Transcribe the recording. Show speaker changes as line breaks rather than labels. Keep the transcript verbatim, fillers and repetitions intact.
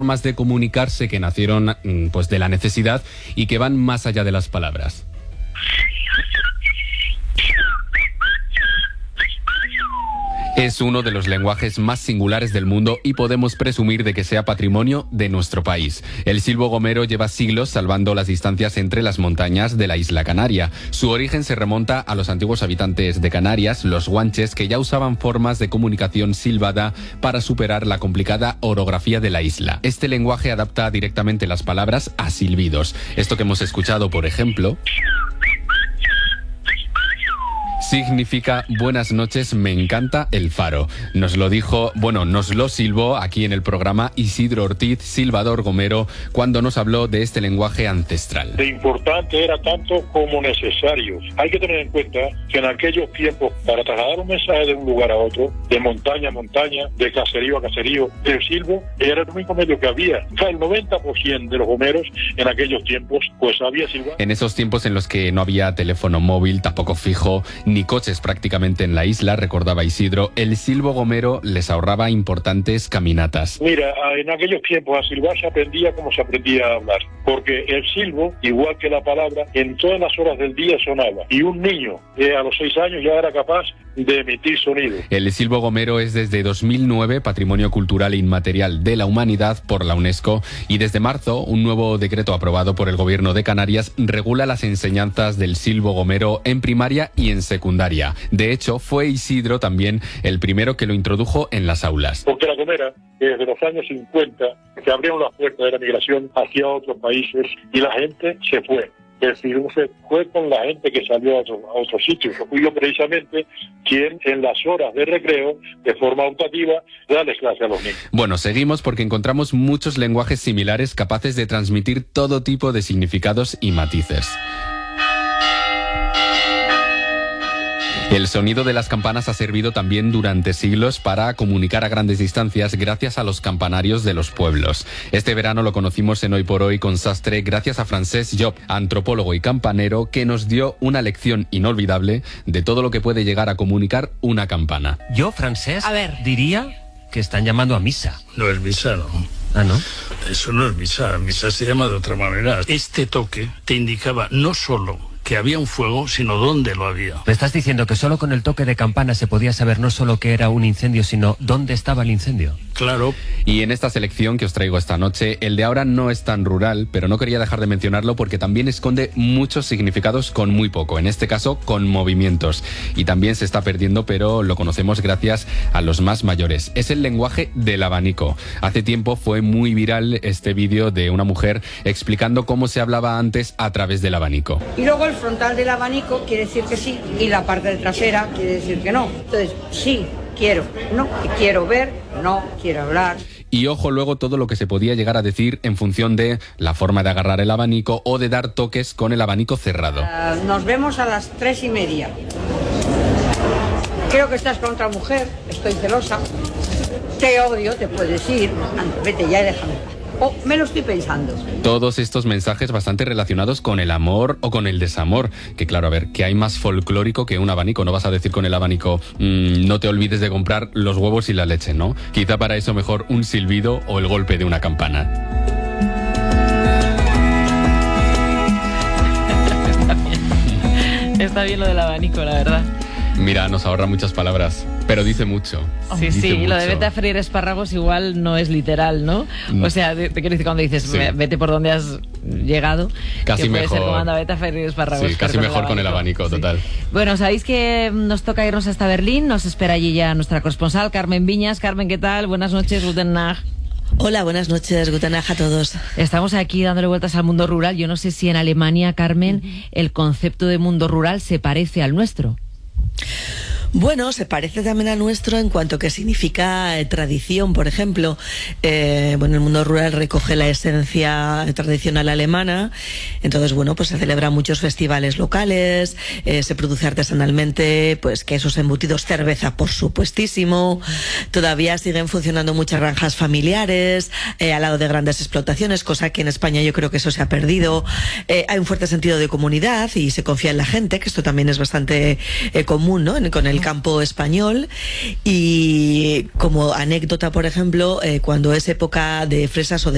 formas de comunicarse que nacieron pues de la necesidad y que van más allá de las palabras. Es uno de los lenguajes más singulares del mundo y podemos presumir de que sea patrimonio de nuestro país. El silbo gomero lleva siglos salvando las distancias entre las montañas de la isla Canaria. Su origen se remonta a los antiguos habitantes de Canarias, los guanches, que ya usaban formas de comunicación silbada para superar la complicada orografía de la isla. Este lenguaje adapta directamente las palabras a silbidos. Esto que hemos escuchado, por ejemplo, significa buenas noches, me encanta el faro. Nos lo dijo, bueno, nos lo silbó aquí en el programa Isidro Ortiz, silbador gomero, cuando nos habló de este lenguaje ancestral.
De importante era tanto como necesario. Hay que tener en cuenta que en aquellos tiempos, para trasladar un mensaje de un lugar a otro, de montaña a montaña, de caserío a caserío, el silbo era el único medio que había. O sea, el noventa por ciento de los gomeros en aquellos tiempos, pues había silbado.
En esos tiempos en los que no había teléfono móvil, tampoco fijo, ni coches prácticamente en la isla, recordaba Isidro, el silbo gomero les ahorraba importantes caminatas.
Mira, en aquellos tiempos a silbar se aprendía como se aprendía a hablar, porque el silbo, igual que la palabra, en todas las horas del día sonaba, y un niño eh, a los seis años ya era capaz de emitir sonido.
El silbo gomero es desde dos mil nueve Patrimonio Cultural e Inmaterial de la Humanidad por la UNESCO, y desde marzo un nuevo decreto aprobado por el Gobierno de Canarias regula las enseñanzas del silbo gomero en primaria y en secundaria. De hecho, fue Isidro también el primero que lo introdujo en las aulas.
Porque la gomera, desde los años cincuenta, se abrieron las puertas de la migración hacia otros países y la gente se fue. El silbo se fue con la gente que salió a otros a otro sitios. Fui yo precisamente quien en las horas de recreo, de forma optativa, darles clase a los niños.
Bueno, seguimos porque encontramos muchos lenguajes similares capaces de transmitir todo tipo de significados y matices. El sonido de las campanas ha servido también durante siglos para comunicar a grandes distancias gracias a los campanarios de los pueblos. Este verano lo conocimos en Hoy por Hoy con Sastre gracias a Francesc Job, antropólogo y campanero, que nos dio una lección inolvidable de todo lo que puede llegar a comunicar una campana.
Yo, Francesc, a ver, diría que están llamando a misa.
No es misa, ¿no?
Ah, ¿no?
Eso no es misa, misa se llama de otra manera. Este toque te indicaba no solo que había un fuego, sino dónde lo había.
Me estás diciendo que solo con el toque de campana se podía saber no solo que era un incendio, sino dónde estaba el incendio.
Claro.
Y en esta selección que os traigo esta noche, el de ahora no es tan rural, pero no quería dejar de mencionarlo porque también esconde muchos significados con muy poco, en este caso con movimientos. Y también se está perdiendo, pero lo conocemos gracias a los más mayores. Es el lenguaje del abanico. Hace tiempo fue muy viral este vídeo de una mujer explicando cómo se hablaba antes a través del abanico.
Y luego el frontal del abanico quiere decir que sí y la parte trasera quiere decir que no. Entonces, sí, quiero, no, quiero ver, no, quiero hablar.
Y ojo luego todo lo que se podía llegar a decir en función de la forma de agarrar el abanico o de dar toques con el abanico cerrado.
Uh, nos vemos a las tres y media. Creo que estás con otra mujer, estoy celosa. Te odio, te puedes ir. Anda, vete ya y déjame. Oh, me lo estoy pensando.
Todos estos mensajes bastante relacionados con el amor o con el desamor. Que claro, a ver, que hay más folclórico que un abanico. No vas a decir con el abanico, mmm, no te olvides de comprar los huevos y la leche, ¿no? Quizá para eso mejor un silbido o el golpe de una campana.
Está bien. Está bien lo del abanico, la verdad.
Mira, nos ahorra muchas palabras, pero dice mucho.
Sí,
dice
sí,
mucho.
Lo de vete a freír espárragos igual no es literal, ¿no?
No.
O sea, te, te quiero decir cuando dices
Sí.
vete por donde has llegado,
Casi
que puede
mejor.
ser como anda, vete a freír espárragos.
Sí, casi
con
mejor con el abanico,
Sí.
total.
Bueno, sabéis que nos toca irnos hasta Berlín, nos espera allí ya nuestra corresponsal Carmen Viñas. Carmen, ¿qué tal? Buenas noches, Guten Nacht.
Hola, buenas noches, Guten Nacht a todos.
Estamos aquí dándole vueltas al mundo rural. Yo no sé si en Alemania, Carmen, el concepto de mundo rural se parece al nuestro.
Bueno, se parece también al nuestro en cuanto que significa eh, tradición, por ejemplo. Eh, bueno, el mundo rural recoge la esencia tradicional alemana, entonces, bueno, pues se celebran muchos festivales locales, eh, se produce artesanalmente, pues quesos embutidos, cerveza, por supuestísimo. Todavía siguen funcionando muchas granjas familiares, eh, al lado de grandes explotaciones, cosa que en España yo creo que eso se ha perdido. Eh, hay un fuerte sentido de comunidad y se confía en la gente, que esto también es bastante eh, común, ¿no? En, con el campo español. Y como anécdota, por ejemplo, eh, cuando es época de fresas o de